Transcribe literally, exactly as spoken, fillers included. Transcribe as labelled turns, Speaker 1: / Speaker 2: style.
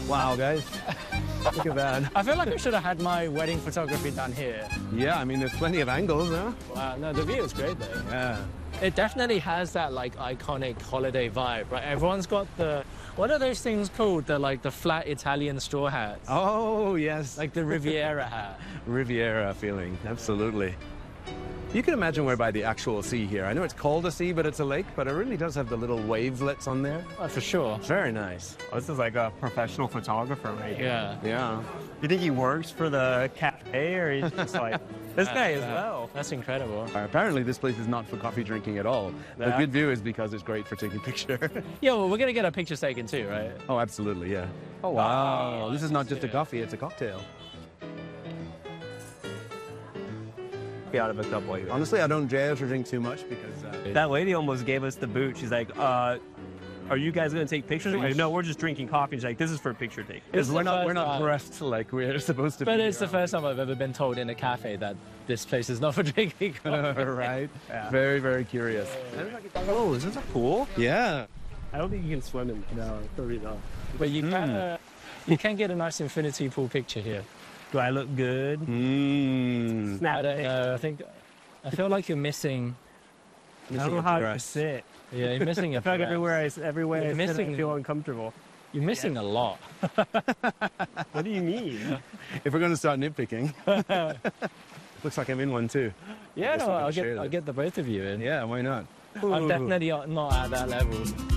Speaker 1: Wow, guys. Look at that.
Speaker 2: I feel like I should have had my wedding photography done here.
Speaker 1: Yeah, I mean, there's plenty of angles, huh?
Speaker 2: Wow, no, the view is great though.
Speaker 1: Yeah.
Speaker 2: It definitely has that like iconic holiday vibe, right? Everyone's got the, what are those things called? The like the flat Italian straw hats.
Speaker 1: Oh, yes.
Speaker 2: Like the Riviera hat.
Speaker 1: Riviera feeling, absolutely. You can imagine we're by the actual sea here. I know it's called a sea, but it's a lake, but it really does have the little wavelets on there.
Speaker 2: Oh, for sure.
Speaker 1: Very nice.
Speaker 3: Oh, this is like a professional photographer right here.
Speaker 2: Yeah.
Speaker 1: Yeah.
Speaker 3: You think he works for the cafe, or he's just like, this guy as
Speaker 2: Uh,
Speaker 3: well?
Speaker 2: That's incredible.
Speaker 1: Apparently, this place is not for coffee drinking at all. The
Speaker 3: Yeah.
Speaker 1: good view is because it's great for taking pictures.
Speaker 2: Yeah, well, we're going to get our pictures taken too, right?
Speaker 1: Oh, absolutely, yeah. Oh, wow. This is not just a coffee, it's a cocktail.
Speaker 3: Be out of a couple of
Speaker 1: Honestly, I don't jazz or drink too much because... Uh,
Speaker 3: That lady almost gave us the boot. She's like, uh, are you guys going to take pictures? Like, no, we're just drinking coffee. She's like, this is for picture taking.
Speaker 2: It's
Speaker 1: we're
Speaker 2: the
Speaker 1: not,
Speaker 2: first
Speaker 1: we're not
Speaker 2: time.
Speaker 1: dressed like we're supposed to
Speaker 2: But
Speaker 1: be.
Speaker 2: it's the first time I've ever been told in a cafe that this place is not for drinking coffee.
Speaker 1: Right?
Speaker 3: Yeah.
Speaker 1: Very, very curious. Oh, is this a pool? Yeah.
Speaker 3: I don't think you can swim in. No, probably not.
Speaker 2: But you can, uh, you can get a nice infinity pool picture here.
Speaker 3: Do I look good?
Speaker 1: Mmm.
Speaker 3: Snap.
Speaker 2: I don't know. I think I feel like you're missing.
Speaker 3: I don't know how to sit.
Speaker 2: Yeah, you're missing a.
Speaker 3: I feel like
Speaker 2: breath.
Speaker 3: everywhere I, everywhere
Speaker 2: You're
Speaker 3: I sit,
Speaker 2: missing-
Speaker 3: I feel uncomfortable.
Speaker 2: You're missing a lot.
Speaker 3: What do you mean?
Speaker 1: If we're going to start nitpicking. Looks like I'm in one too.
Speaker 2: Yeah,
Speaker 1: Guess
Speaker 2: no,
Speaker 1: we can
Speaker 2: I'll
Speaker 1: share
Speaker 2: get
Speaker 1: that.
Speaker 2: I'll get the both of you in.
Speaker 1: Yeah, why not?
Speaker 2: I'm definitely not at that level.